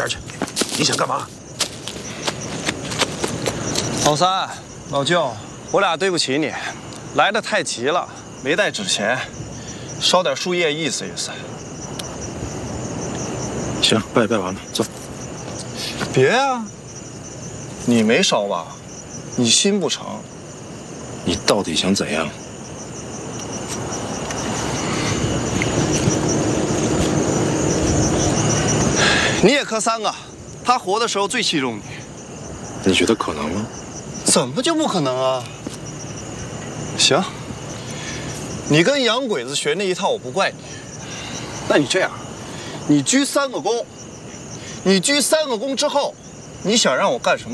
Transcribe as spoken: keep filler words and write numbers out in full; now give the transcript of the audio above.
边去！你想干嘛？ 老三、老舅，我俩对不起你，来的太急了，没带纸钱，烧点树叶意思意思。 行，拜拜完了，走。 别啊，你没烧吧？你心不诚。 你到底想怎样？ 你也磕三个，他活的时候最器重你。 你觉得可能吗？ 怎么就不可能啊？行，你跟洋鬼子学那一套，我不怪你。那你这样，你鞠三个躬，你鞠三个躬之后，你想让我干什么？